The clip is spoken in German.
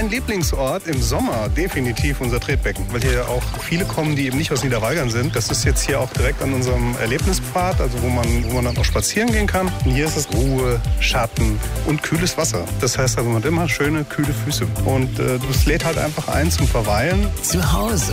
mein Lieblingsort im Sommer definitiv unser Tretbecken, weil hier auch viele kommen, die eben nicht aus Niederwalgern sind. Das ist jetzt hier auch direkt an unserem Erlebnispfad, also wo man dann auch spazieren gehen kann. Und hier ist es Ruhe, Schatten und kühles Wasser. Das heißt also, man hat immer schöne, kühle Füße. Und das lädt halt einfach ein zum Verweilen. Zu Hause